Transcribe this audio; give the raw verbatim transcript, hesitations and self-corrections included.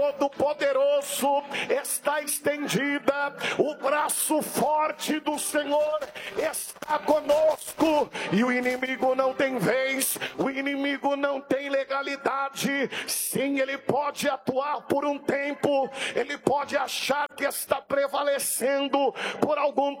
Todo-Poderoso está estendida, o braço forte do Senhor está conosco, e o inimigo não tem vez, o inimigo não tem legalidade. Sim, ele pode atuar por um tempo, ele pode achar que está prevalecendo por algum